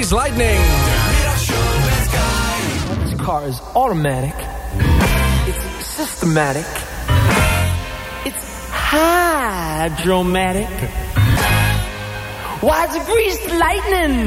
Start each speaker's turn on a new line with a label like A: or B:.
A: Grease Lightning.
B: This car is automatic. It's systematic. It's hydromatic. Why is it greased lightning?